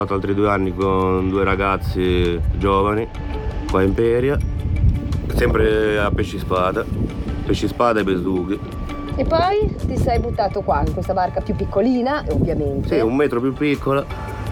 fatto altri 2 anni con 2 ragazzi giovani qua a Imperia, sempre a pesci spada e besughi. E poi ti sei buttato qua, in questa barca più piccolina, ovviamente. Sì, 1 metro più piccola.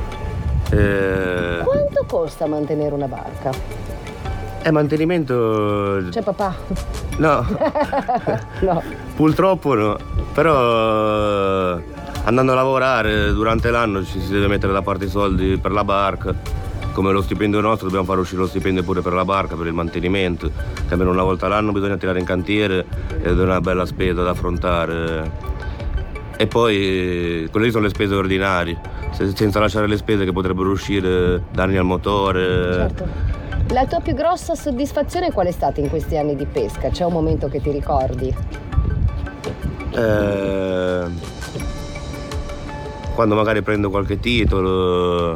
Quanto costa mantenere una barca? Mantenimento... C'è papà? No. No. Purtroppo no. Però andando a lavorare durante l'anno ci si deve mettere da parte i soldi per la barca. Come lo stipendio nostro dobbiamo fare uscire lo stipendio pure per la barca, per il mantenimento, che almeno una volta all'anno bisogna tirare in cantiere ed è una bella spesa da affrontare. E poi quelle lì sono le spese ordinarie, senza lasciare le spese che potrebbero uscire, danni al motore. Certo. La tua più grossa soddisfazione qual è stata in questi anni di pesca? C'è un momento che ti ricordi? Quando magari prendo qualche titolo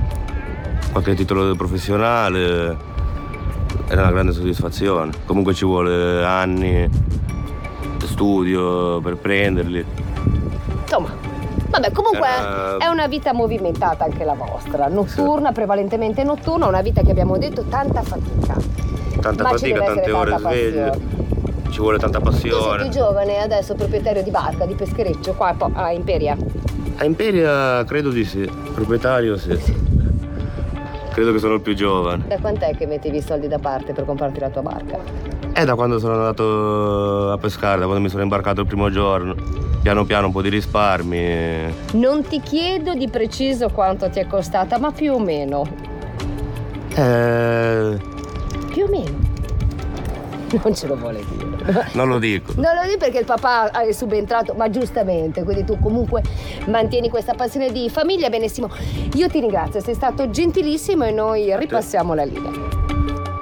professionale, è una grande soddisfazione. Comunque ci vuole anni di studio per prenderli. Insomma, vabbè, comunque è una vita movimentata anche la vostra, notturna, sì. Prevalentemente notturna, una vita che abbiamo detto tanta fatica. Tanta fatica, tante ore sveglie, ci vuole tanta passione. Tu sei più giovane adesso, proprietario di barca, di peschereccio qua a Imperia? A Imperia credo di sì, proprietario sì. Credo che sono il più giovane. Da quant'è che mettevi i soldi da parte per comprarti la tua barca? Da quando sono andato a pescare, da quando mi sono imbarcato il primo giorno. Piano piano un po' di risparmi. Non ti chiedo di preciso quanto ti è costata, ma più o meno. Più o meno. Non ce lo vuole dire. Non lo dico. Non lo dico perché il papà è subentrato, ma giustamente, quindi tu comunque mantieni questa passione di famiglia, benissimo. Io ti ringrazio, sei stato gentilissimo e noi ripassiamo la linea.